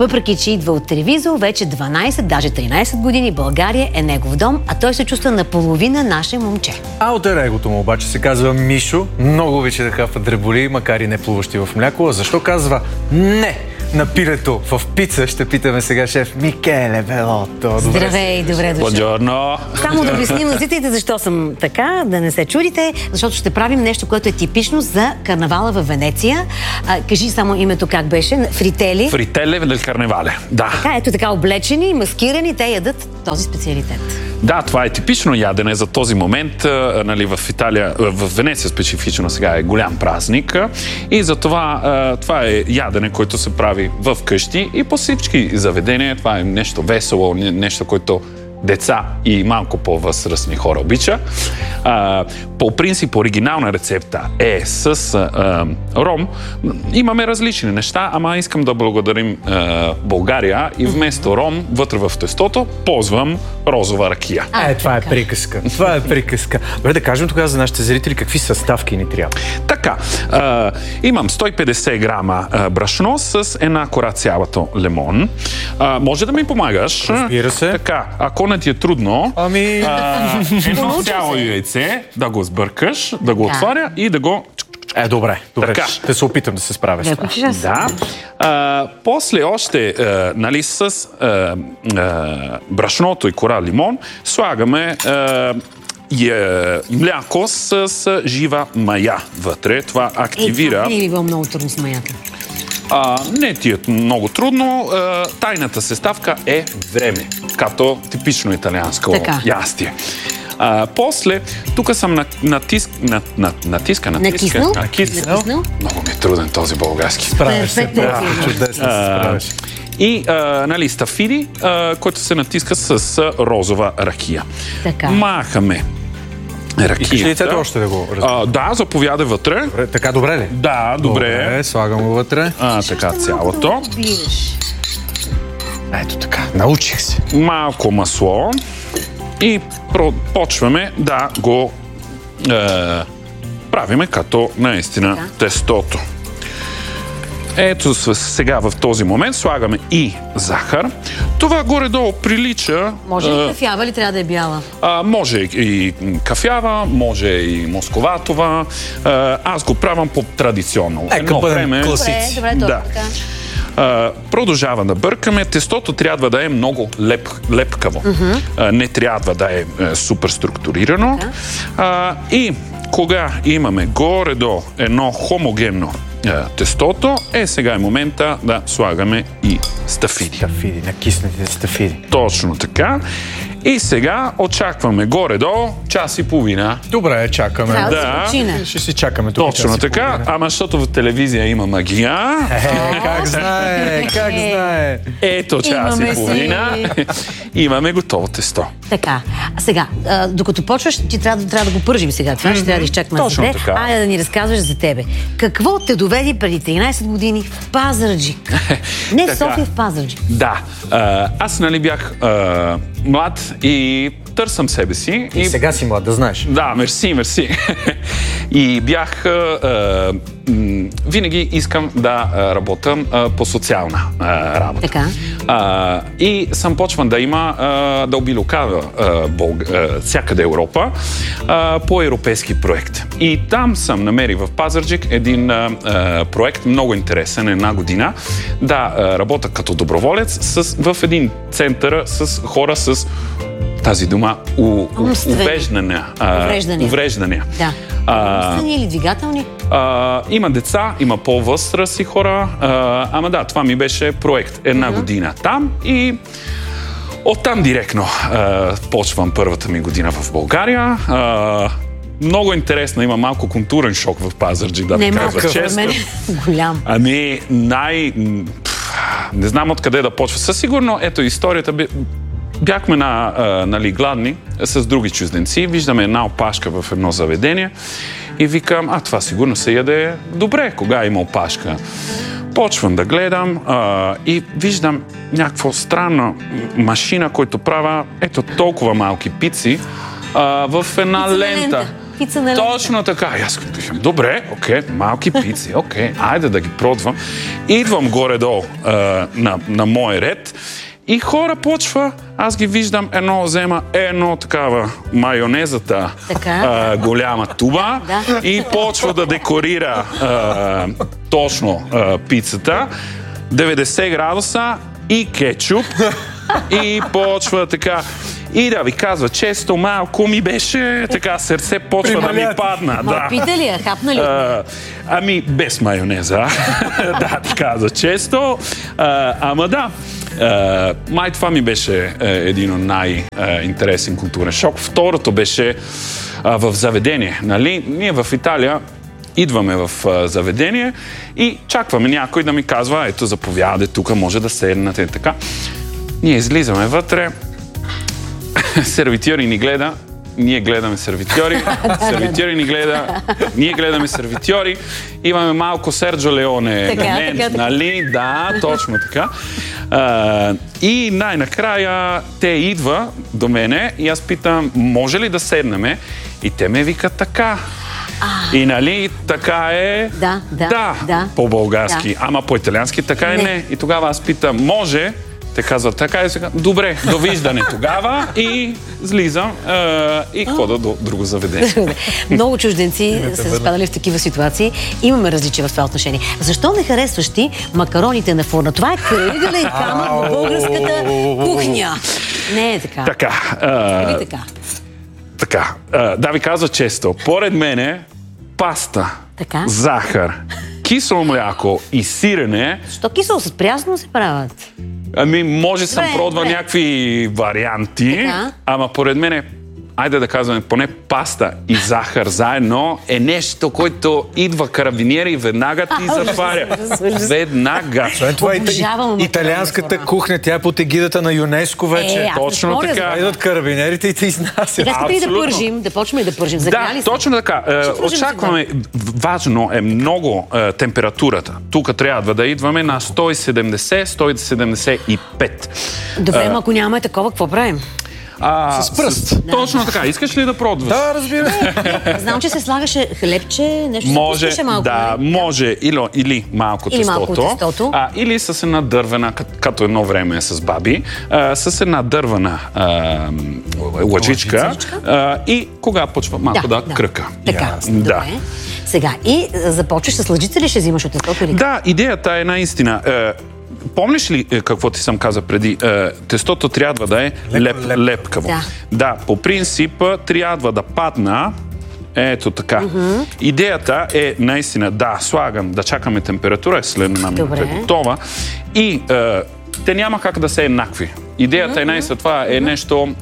Въпреки че идва от телевизор, вече 12, даже 13 години България е негов дом, а той се чувства наполовина наше момче. Алтер егото му обаче се казва Мишо. Много обича да хапва дреболи, макар и не плуващи в мляко. А защо казва не на пилето в пица? Ще питаме сега шеф Микеле Белото. Здравей, добре дошъл. Бонджорно! Само да обясним на зрителите защо съм така, да не се чудите, защото ще правим нещо, което е типично за карнавала в Венеция. Кажи само името как беше. Фрители. Фрителе del Carnevale, да. Така, ето така облечени, маскирани, те ядат този специалитет. Да, това е типично ядене за този момент. Нали, в Италия, в Венеция специфично сега е голям празник. И затова това е ядене, което се прави в къщи и по всички заведения. Това е нещо весело, нещо, което деца и малко по-възрастни хора обича. По принцип, оригинална рецепта е с ром. Имаме различни неща, ама искам да благодарим България и вместо ром, вътре в тестото, ползвам розова ракия. Това е приказка. Това е приказка. Добре, да кажем тогава за нашите зрители какви съставки ни трябва. Така, имам 150 грама брашно с една кора цялото лимон. Може да ми помагаш? Разбира се. Така, ако не ти е трудно, едно цяло яйце, да го сбъркаш, да го отваря и да го... Добре. Така. Ще се опитам да се справя с това. Да. После още, нали, с брашното и кора лимон, слагаме мляко с жива мая вътре. Това активира... Не е било много трудно с маята. Не ти е много трудно. Тайната съставка е време, като типично италианско ястие. После, тук съм натискал. Много ми е труден този български. Справяш се. Чудесно се справяш. И, нали, стафиди, който се натиска с розова ракия. Така. Махаме ракията. Искаш ли яйцето още да го разбира? Да, заповядай вътре. Добре, така добре ли? Да, добре. Слагам го вътре. Така цялото. Ето така, научих се. Малко масло. И почваме да го правиме като наистина тестото. Ето сега в този момент слагаме и захар. Това горе-долу прилича... Може ли кафява или трябва да е бяла? Може и кафява, може и московатова. Аз го правям по-традиционно. Нека бъдем класици. Добре, така. Продължава да бъркаме. Тестото трябва да е много лепкаво. Не трябва да е супер структурирано. И кога имаме горе-долу едно хомогенно тестото, сега е момента да слагаме и стафиди. Стафиди, накиснатите стафиди. Точно така. И сега очакваме горе-долу час и половина. Добре, чакаме. Да. Ще си чакаме тук. Точно така, ама защото в телевизия има магия. Как знае, как знае. Ето час и половина. Имаме готово тесто. Така. Сега, докато почваш, ти трябва да го пържим сега. Това ще трябва да изчакаме за Точно така. Айде да ни разказваш за тебе. Какво те доведи преди 13 години в Пазарджик? Не в София, в Пазарджик. Да. Аз, нали, бях млад и търсам себе си. И сега си млад, да знаеш. Да, мерси. И бях... винаги искам да работя по социална работа. Така. И съм почван да има, да обилюкава всякъде Европа по европейски проект. И там съм намерил в Пазарджик един проект, много интересен, една година, да работя като доброволец в един център с хора с тази дума увреждания. Да. Умствени или двигателни? Има деца, има по-възрастни хора, ама да, това ми беше проект една година там и оттам директно почвам първата ми година в България. Много интересно, има малко културен шок в Пазарджик, да ви кажа честно. Голям. Ами, не знам откъде да почва. Със сигурно, ето историята бяхме нали, гладни с други чужденци, виждаме една опашка в едно заведение и викам, това сигурно се яде добре, кога има опашка. Почвам да гледам и виждам някаква странна машина, която права ето толкова малки пици в една лента. пица, нали? Точно така. И аз казвам, добре, окей, малки пици, окей, айде да ги пробвам. Идвам горе-долу на мой ред и хора почва, аз ги виждам, едно взема едно такава майонезата, голяма туба и почва да декорира точно пицата, 90 градуса и кетчуп и почва така. И да ви казва, често малко ми беше така, сърце почва да ми падна. Да. Пита ли я, хапна ли? Ами, без майонеза. Да, ти казва често. Ама да. Май това ми беше един от най-интересен културен шок. Второто беше в заведение. Нали? Ние в Италия идваме в заведение и чакваме някой да ми казва, ето заповядай, тук може да седнете и така. Ние излизаме вътре, сервитьори ни гледа, ние гледаме сервитьори, сервитьори ни гледа, ние гледаме сервитьори, имаме малко Серджо Леоне момент, нали? Да, точно така. И най-накрая те идва до мене и аз питам, може ли да седнеме? И те ме викат така. И нали, така е... Да. По-български. Ама по-италиански така е не. И тогава аз питам, може... Те казват така и сега, добре, довиждане тогава и слизам и хода до друго заведение. Много чужденци са спадали в такива ситуации. Имаме различия в това отношение. Защо не харесваш ти макароните на фурна? Това е крайъгълен камък в българската кухня. Не е така. Така. Да ви казва често. Поред мене паста, захар, кисело мляко и сирене... Защо кисело с прясно се правят? Ами, може съм пробвал някакви варианти, ама поред мен айде да казваме, поне паста и захар заедно е нещо, което идва карабинери и веднага ти затваря. Веднага. Това е италианската кухня, тя е под егидата на ЮНЕСКО вече. Точно така. Идват карабинерите и те изнасят. Сега да почнем да пържим. Да, точно така. Очакваме, важно е много температурата. Тук трябва да идваме на 170-175. Добре, ако нямаме такова, какво правим? С пръст. Точно така. Искаш ли да пробваш? Да, разбира се. Знам, че се слагаше хлебче, нещо може, се малко. Да, може или малко тестото. Или с една дървена, като едно време с баби, с една дървена лъжичка и кога почва малко да кръка. Така, добре. Сега, и започваш с лъжица ли ще взимаш от тестото? Да, идеята е наистина... Помниш ли какво ти съм казал преди? Тестото трябва да е лепкаво. Да, по принцип трябва да падна ето така. Идеята е наистина слагам, да чакаме температура, след една минута е готова и те няма как да са еднакви. Идеята е наистина, това е нещо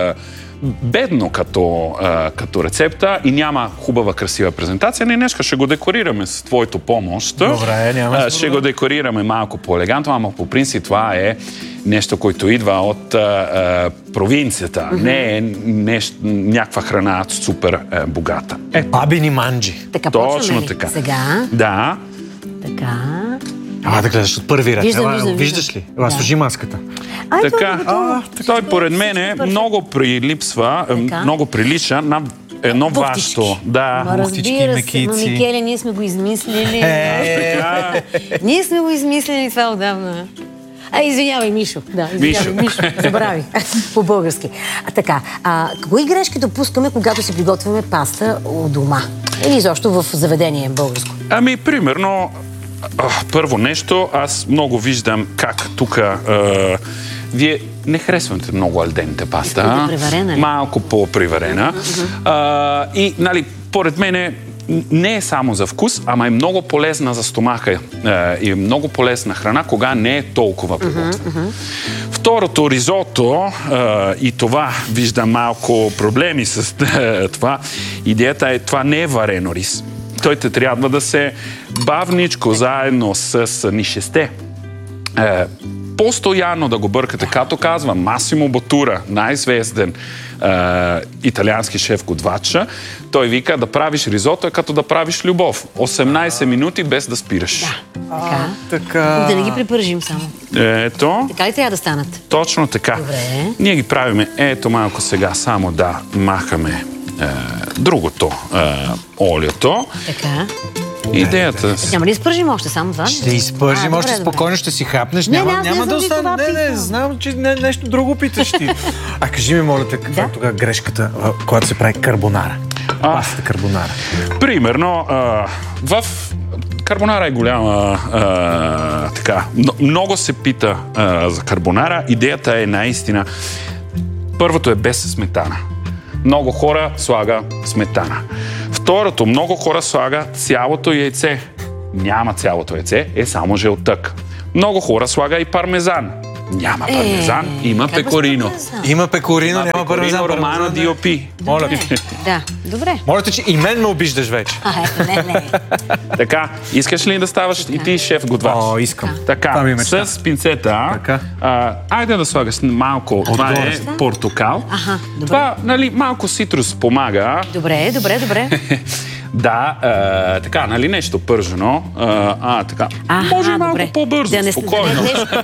бедно като рецепта и няма хубава, красива презентация. Ние днеска ще го декорираме с твоето помощ. Добре, няма. Ще го декорираме малко по-елегантно, ама по принцип това е нещо, което идва от провинцията. Не е някаква храна супер богата. Бабини манджи. Така точно така. Сега? Да. Така. Да гледаш от първи ред. Виждаш ли? Сложи маската. Така. Той поред мен много прилипсва, много прилича на едно вашето. Разбира се, Микеле, ние сме го измислили. Ние сме го измислили това отдавна. Извинявай, Мишо. Мишо. Забрави. По-български. Така, кои грешки допускаме, когато си приготвяме паста у дома? Или изобщо в заведение българско? Ами, примерно, първо нещо, аз много виждам как тук вие не харесвате много алденте паста. Малко по-приварена. И, нали, поред мене не е само за вкус, ама е много полезна за стомаха и много полезна храна, кога не е толкова приготвена. Второто, ризото, и това виждам малко проблеми с това. Идеята е, това не е варено рис. Той те трябва да се бавничко заедно с нишесте. Постоянно да го бъркате, като казва Масимо Ботура, най-известен италиански шеф-готвача, той вика да правиш ризото е като да правиш любов. 18 минути без да спираш. Така. Да не ги препържим само. Ето. Така ли трябва да станат? Точно така. Добре. Ние ги правиме ето малко сега, само да махаме другото, олиото. Така. Идеята... Няма ли изпържим още само това? Ще изпържим още спокойно, ще си хапнеш. Няма да остане. Не, знам, че нещо друго питаш ти. А кажи ми, моля те, каква е тогава грешката, когато се прави карбонара? Пастата карбонара. Примерно, в карбонара е голяма така. Много се пита за карбонара. Идеята е наистина. Първото е без сметана. Много хора слага сметана. Второто, много хора слага цялото яйце. Няма цялото яйце, е само жълтък. Много хора слага и пармезан. Няма пармезан, има пекорино. Има пекорино, няма пармезан. Романо Диопи. Моля те. Да, добре. Моля те, че и мен ме обиждаш вече. Не. Така, искаш ли да ставаш и ти шеф готвач? О, искам. Така, с пинцета. Айде да слагаш малко. Това е портокал. Това, нали, малко цитрус помага. Добре. Да, така, нали нещо пържено. Така. Може и малко по-бързо, спокойно.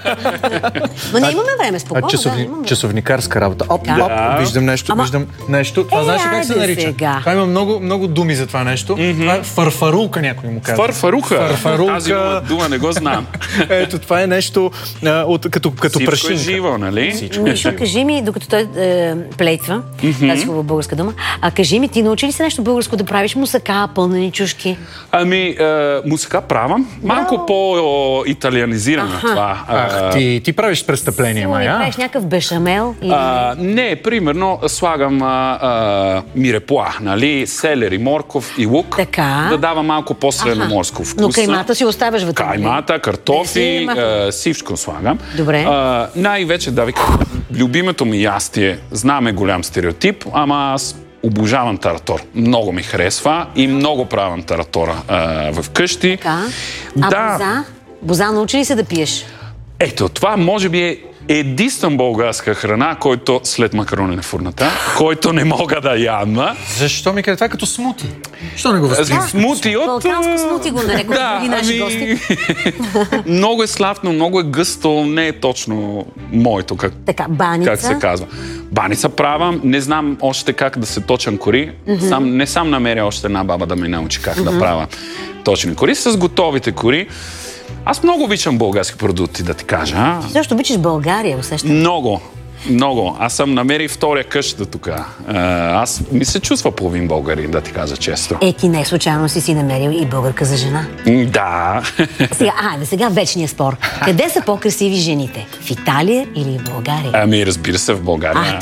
Но не имаме време, спокойно. Часовникарска работа. Виждам нещо. Това знаеш как се нарича? Това има много думи за това нещо. Това е фарфарука, някой му казва. Фарфарука? Тази дума не го знам. Ето, това е нещо като прашинка. Всичко е живо, нали? Мишо, кажи ми, докато той плейтва, тази хубава българска дума, кажи ми, ти научи ли се нещо българско да правиш мусака, пълнени чушки? Мусака правам. Малко по-италианизирана това. Ти правиш престъпление, Майя? Правиш някакъв бешамел? Не, примерно слагам мирепла, нали, селери, морков и лук. Така. Да дава малко по-средноморско вкус. Но каймата си оставяш вътре. Каймата, картофи, всичко слагам. Добре. Най-вече да ви кажа, любимото ми ястие, знаме голям стереотип, ама аз обожавам таратор. Много ми харесва и много правям таратора в къщи. Боза? Боза научи ли се да пиеш? Ето, това може би е единствена българска храна, който след макарони на фурната, който не мога да ям. Защо ми кажа? Това е като смути. Що не го възприемаш? Смути от... Балканско смути го нарекох други наши гости. Много е славно, много е гъсто, не е точно моето, как се казва. Баница правам, не знам още как да се точен кори. Не сам намеря още една баба да ме научи как да правя точни кори. С готовите кори. Аз много обичам български продукти, да ти кажа. Защо обичаш България, усещам? Много. Аз съм намерил втория къща тук. Аз ми се чувства половин българин, да ти кажа често. Ти не случайно си намерил и българка за жена? Да. Сега вечният спор. Къде са по-красиви жените? В Италия или в България? Разбира се, в България.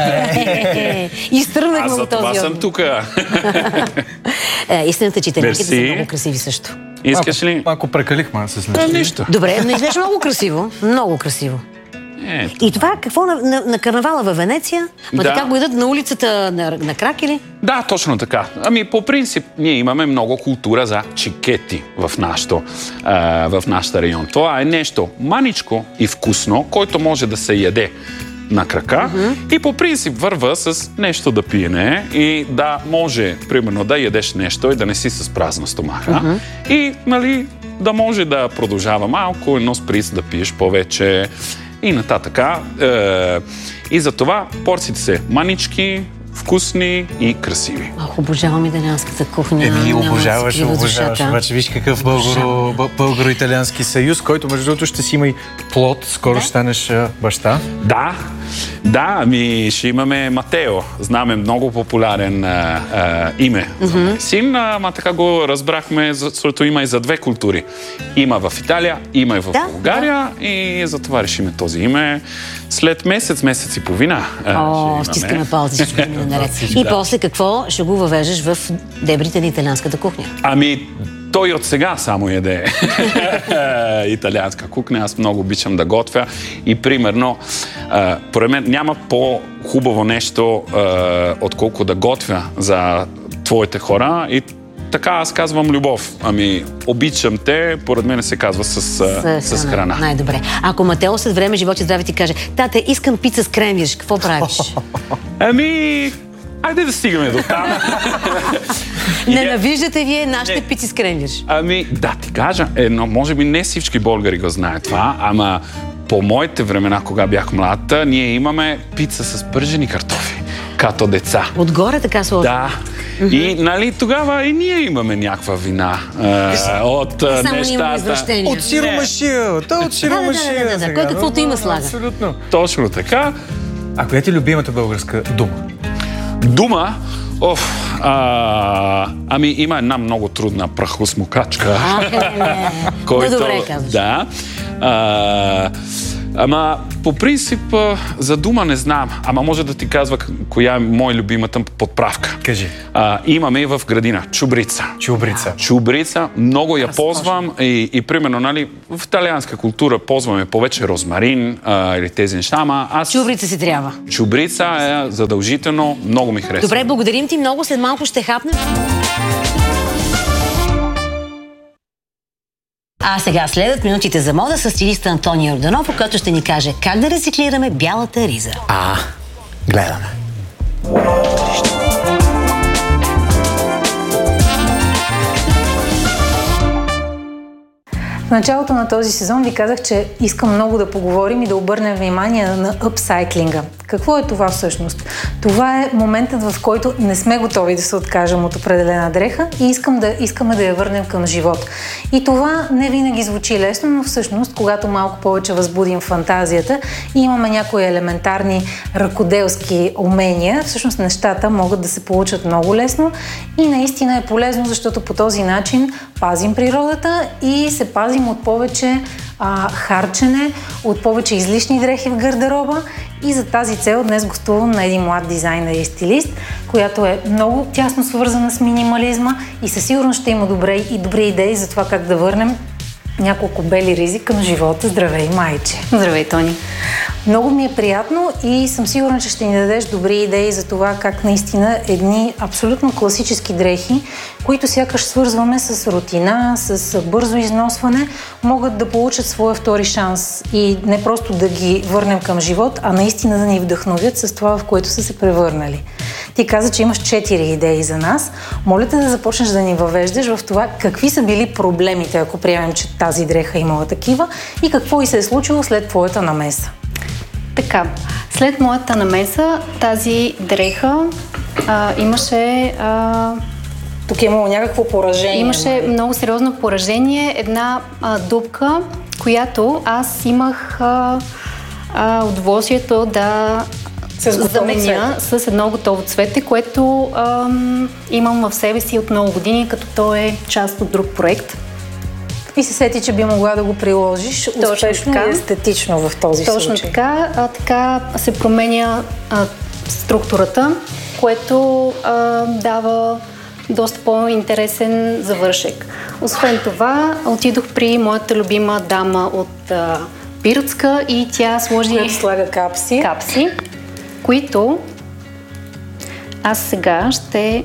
Изтръгнахме от този отговор. Аз за това съм тук. Истината, че италианките са много красиви също. Искаш ли? Малко прекалихме с нещо. Добре, но изглежда много красиво. Много красиво. И това какво на карнавала във Венеция? Така го идат на улицата на крак или? Да, точно така. По принцип, ние имаме много култура за чикети в нашата район. Това е нещо маничко и вкусно, който може да се яде на крака и по принцип върва с нещо да пиене и да може, примерно, да ядеш нещо и да не си с празна стомаха. И, нали, да може да продължава малко, едно сприц да пиеш повече и нататък. И за това порциите са манички, вкусни и красиви. Обожавам италианската кухня. Обожаваш. Обаче виж какъв българо-италиански съюз, който между другото ще си има и плод. Скоро ще станеш баща. Да, ще имаме Матео. Знаме много популярен име за мой син, ама така го разбрахме, защото има и за две култури. Има в Италия, има и в България и затова решиме този име. След месец и половина. Стискаме палци, всичко да наред. И после какво ще го въвеждаш в дебрите на италианската кухня? Той от сега само яде италианска кухня. Аз много обичам да готвя и примерно, поред мен няма по-хубаво нещо, отколко да готвя за твоите хора и така аз казвам любов. Обичам те, поред мен се казва с храна. Най-добре. Ако Матео след време, живот и здраве ти каже: тате, искам пица с кренвирш, какво правиш? Айде да стигаме до там. Ненавиждате вие нашите пици с кренвирш. Да ти кажа, може би не всички българи го знаят това, ама по моите времена, кога бях млад, ние имаме пица с пържени картофи. като деца. Отгоре така сложно. Да. И нали, тогава и ние имаме някаква вина от нещата. От сиромашия! От сиромашия! Да. Кой каквото има слага. Абсолютно. Точно така. А коя ти е любимата българска дума? Дума? Ами има една много трудна прахосмокачка. Който, добре казваш. Да. Ама по принцип за дума не знам. Ама може да ти казва коя е моя любимата подправка. Кажи. Имаме и в градина. Чубрица. Чубрица. Много я ползвам и примерно, нали, в италианска култура ползваме повече розмарин или тези неща, ама аз... Чубрица си трябва. Чубрица е задължително. Много ми харесва. Добре, благодарим ти много. След малко ще хапнем. А сега следват минутите за мода с стилиста Антония Йорданов, който ще ни каже как да рециклираме бялата риза. Гледаме. В началото на този сезон ви казах, че искам много да поговорим и да обърнем внимание на апсайклинга. Какво е това всъщност? Това е моментът, в който не сме готови да се откажем от определена дреха и искаме да я върнем към живот. И това не винаги звучи лесно, но всъщност, когато малко повече възбудим фантазията и имаме някои елементарни ръкоделски умения, всъщност нещата могат да се получат много лесно и наистина е полезно, защото по този начин пазим природата и се пазим от повече харчене, от повече излишни дрехи в гардероба. И за тази цел днес гостувам на един млад дизайнер и стилист, която е много тясно свързана с минимализма и със сигурност ще има добри идеи за това как да върнем няколко бели ризи към живота. Здравей, майче! Здравей, Тони! Много ми е приятно и съм сигурна, че ще ни дадеш добри идеи за това как наистина едни абсолютно класически дрехи, които сякаш свързваме с рутина, с бързо износване, могат да получат своя втори шанс и не просто да ги върнем към живот, а наистина да ни вдъхновят с това, в което са се превърнали. Ти каза, че имаш 4 идеи за нас. Моля те да започнеш да ни въвеждаш в това какви са били проблемите, ако приемем, че тази дреха имала такива и какво и се е случило след твоята намеса. Така, след моята намеса тази дреха имаше... Тук е имало някакво поражение. Имаше много сериозно поражение, една дупка, която аз имах удоволствието да заменя с едно готово цвете, което имам в себе си от много години, като то е част от друг проект. И се сети, че би могла да го приложиш успешно и естетично в този случай. Точно така. Така се променя структурата, което дава доста по-интересен завършек. Освен това, отидох при моята любима дама от Пиротска и тя сложи... Която слага капси, които аз сега ще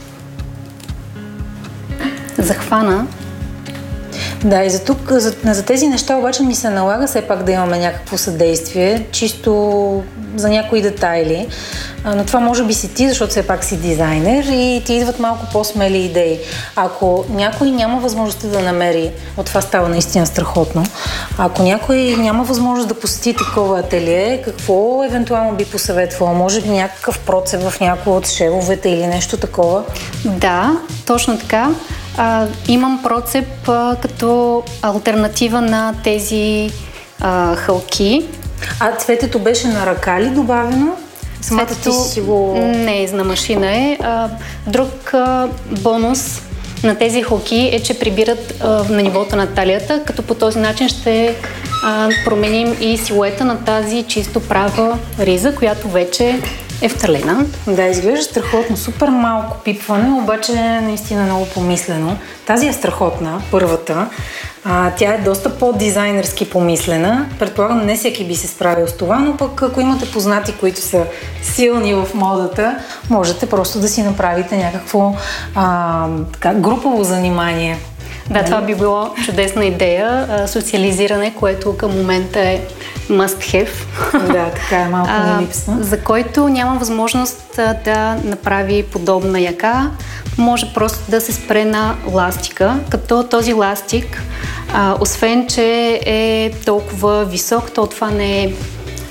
захвана. Да, и за тези неща обаче ми се налага все пак да имаме някакво съдействие, чисто за някои детайли. Но това може би си ти, защото все пак си дизайнер и ти идват малко по-смели идеи. Ако някой няма възможността да намери, от това става наистина страхотно, ако някой няма възможност да посети такова ателие, какво евентуално би посъветвала? Може би някакъв процеп в някой от шевовете или нещо такова? Да, точно така. Имам процеп като алтернатива на тези хълки. А цветето беше на ръка ли добавено? Цветето не е на машина е. Друг бонус на тези хълки е, че прибират на нивото на талията, като по този начин ще променим и силуета на тази чисто права риза, която вече е вталена. Да, изглежда страхотно. Супер малко пипване, обаче наистина много помислено. Тази е страхотна, първата. Тя е доста по-дизайнерски помислена. Предполагам, не всеки би се справил с това, но пък ако имате познати, които са силни в модата, можете просто да си направите някакво групово занимание. Да, това би било чудесна идея. Социализиране, което към момента е must have. Да, така е, малко не липсва. За който няма възможност да направи подобна яка. Може просто да се спре на ластика, като този ластик, освен че е толкова висок, то това не е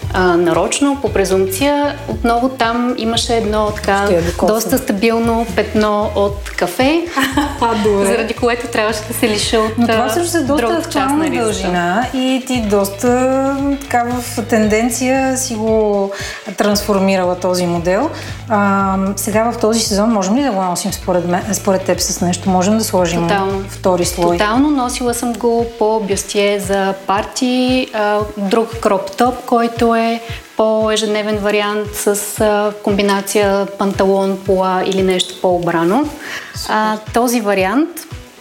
нарочно, по презумпция. Отново там имаше едно така доста стабилно петно от кафе, заради което трябваше да се лиша от друг част на ризата. Но това също е доста актуална дължина и ти доста така в тенденция си го трансформирала този модел. Сега в този сезон можем ли да го носим според теб с нещо? Можем да сложим втори слой? Тотално. Носила съм го по бюстие за парти, друг кроп топ, който е по-ежедневен вариант с комбинация панталон, пола или нещо по-обрано. Този вариант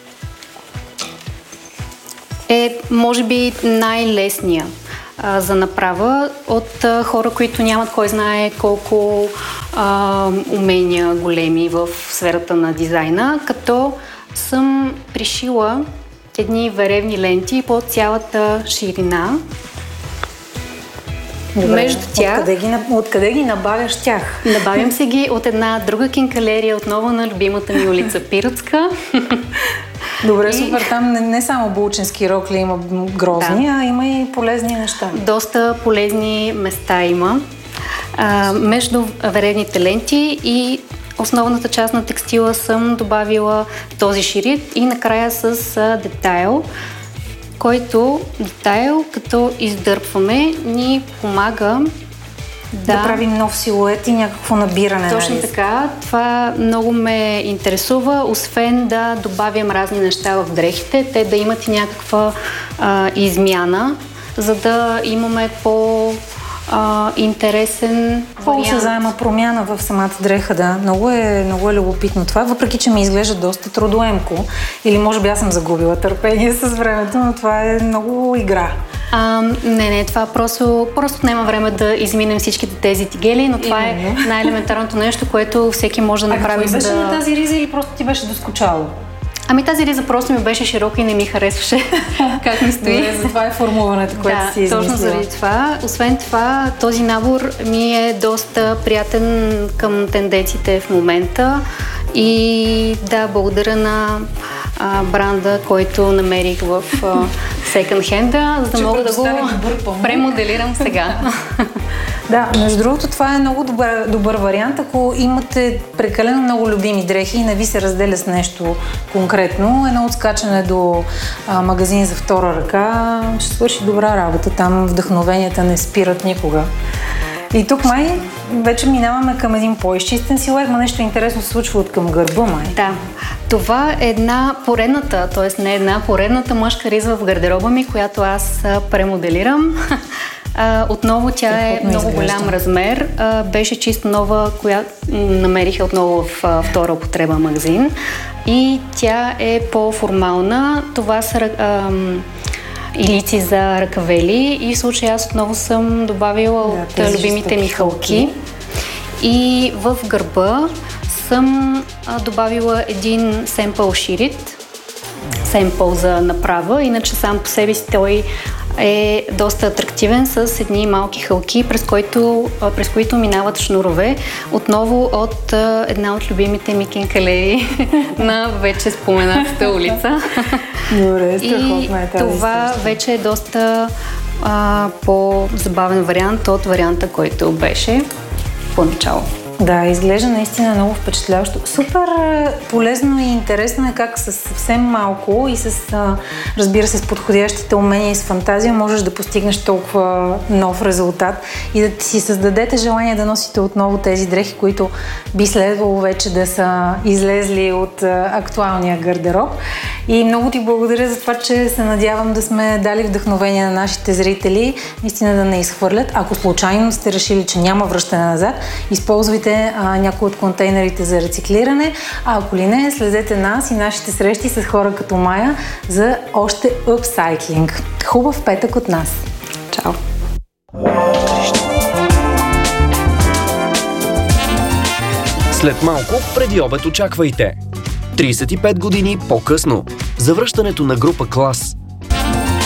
е, може би, най-лесния за направа от хора, които нямат кой знае колко умения големи в сферата на дизайна, като съм пришила едни веревни ленти по цялата ширина. Добре, между тях. Откъде ги набавяш тях? Набавям се ги от една друга кинкалерия, отново на любимата ми улица Пиротска. Добре, супер. Там не само булчински рокли има грозни, а има и полезни неща. Доста полезни места има. Между веревните ленти и основната част на текстила съм добавила този ширит и накрая с детайл, който детайл, като издърпваме, ни помага да правим нов силует и някакво набиране. Точно така. Това много ме интересува, освен да добавям разни неща в дрехите, те да имат и някаква измяна, за да имаме интересен по-осезаема промяна в самата дреха, да. Много е любопитно това, въпреки че ми изглежда доста трудоемко. Или може би аз съм загубила търпение с времето, но това е много игра. Не, това просто няма време да изминем всичките тези тигели, но това е най-елементарното нещо, което всеки може да направи. Какво беше на тази риза или просто ти беше доскочало? Тази риза просто ми беше широка и не ми харесваше как ми стои. Добре, затова е формулането, което си измислила. Точно заради това. Освен това, този набор ми е доста приятен към тенденциите в момента и да, благодаря на бранда, който намерих в Second Hand, за да мога да го премоделирам сега. Да, между другото, това е много добър вариант. Ако имате прекалено много любими дрехи и не ви се разделя с нещо конкретно, едно отскачане до магазин за втора ръка ще свърши добра работа. Там вдъхновенията не спират никога. И тук май вече минаваме към един по-изчистен силует, но нещо интересно се случва от към гърба май. Да, това е една поредната, т.е. не една поредната мъжка риза в гардероба ми, която аз премоделирам. Отново тя е много голям размер. Беше чисто нова, която намерих отново в втора употреба магазин. И тя е по-формална. Това са илици за ръкавели и в случая аз отново съм добавила от любимите ми хълки. И в гърба съм добавила един семпъл ширит. Семпъл за направа, иначе сам по себе си той е доста атрактивен с едни малки хълки, през които минават шнурове. Отново от една от любимите ми кинкалери на вече споменатата улица. Добре, страхотна е тази. Това вече е доста по-забавен вариант от варианта, който беше поначало. Да, изглежда наистина много впечатляващо. Супер полезно и интересно е как с съвсем малко и разбира се, с подходящите умения и с фантазия можеш да постигнеш толкова нов резултат и да си създадете желание да носите отново тези дрехи, които би следвало вече да са излезли от актуалния гардероб. И много ти благодаря за това, че се надявам да сме дали вдъхновение на нашите зрители, наистина да не изхвърлят. Ако случайно сте решили, че няма връщане назад, използвайте някои от контейнерите за рециклиране, а ако ли не, следете нас и нашите срещи с хора като Мая за още апсайклинг. Хубав петък от нас! Чао! След малко, преди обед очаквайте. 35 години по-късно. Завръщането на група Клас.